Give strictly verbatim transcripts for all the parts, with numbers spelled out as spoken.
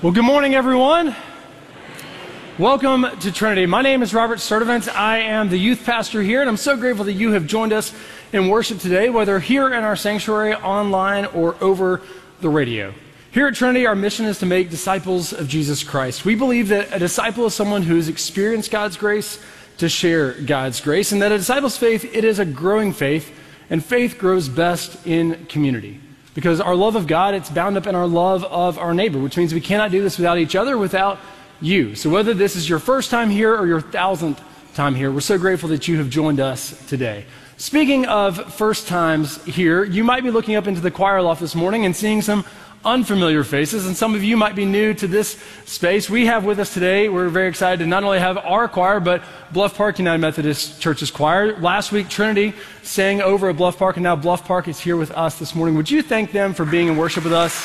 Well, good morning, everyone. Welcome to Trinity. My name is Robert Sturdivant. I am the youth pastor here, and I'm so grateful that you have joined us in worship today, whether here in our sanctuary, online, or over the radio. Here at Trinity, our mission is to make disciples of Jesus Christ. We believe that a disciple is someone who has experienced God's grace to share God's grace, and that a disciple's faith, it is a growing faith, and faith grows best in community. Because our love of God, it's bound up in our love of our neighbor, which means we cannot do this without each other, without you. So whether this is your first time here or your thousandth time here, we're so grateful that you have joined us today. Speaking of first times here, you might be looking up into the choir loft this morning and seeing some unfamiliar faces, and some of you might be new to this space. We have with us today, we're very excited to not only have our choir, but Bluff Park United Methodist Church's choir. Last week, Trinity sang over at Bluff Park, and now Bluff Park is here with us this morning. Would you thank them for being in worship with us?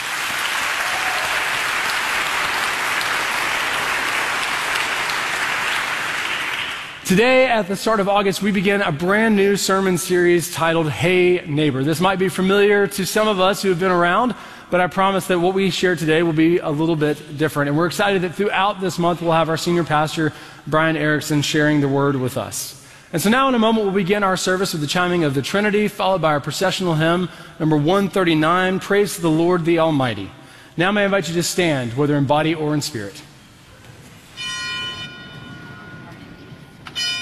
Today, at the start of August, we begin a brand new sermon series titled, Hey Neighbor. This might be familiar to some of us who have been around, but I promise that what we share today will be a little bit different. And we're excited that throughout this month, we'll have our senior pastor, Brian Erickson, sharing the word with us. And so now in a moment, we'll begin our service with the chiming of the Trinity, followed by our processional hymn, number one thirty-nine, Praise to the Lord the Almighty. Now may I invite you to stand, whether in body or in spirit.